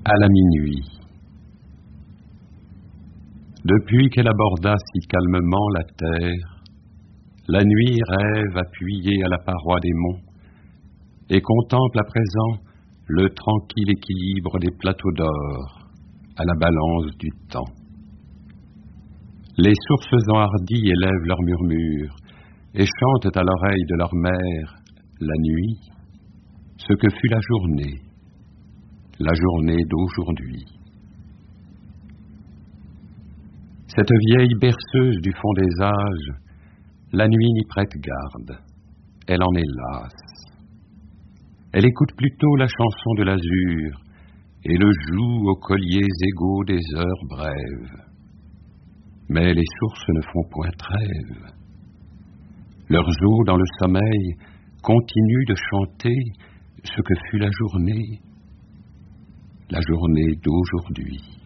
À la minuit. Depuis qu'elle aborda si calmement la terre, la nuit rêve appuyée à la paroi des monts et contemple à présent le tranquille équilibre des plateaux d'or à la balance du temps. Les sources enhardies élèvent leurs murmures et chantent à l'oreille de leur mère, la nuit, ce que fut la journée d'aujourd'hui. Cette vieille berceuse du fond des âges, la nuit n'y prête garde, elle en est lasse. Elle écoute plutôt la chanson de l'azur et le joue aux colliers égaux des heures brèves. Mais les sources ne font point trêve. Leurs eaux dans le sommeil continuent de chanter ce que fut la journée d'aujourd'hui.